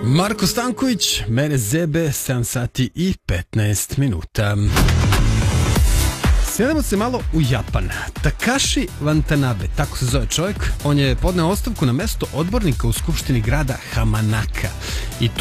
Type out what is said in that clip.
Marko Stanković, mene zebe, 7 sati i 15 minuta. Sjedemo se malo u Japan. Takashi Watanabe, tako se zove čovjek, on je podneo ostavku na mesto odbornika u skupštini grada Hamanaka. I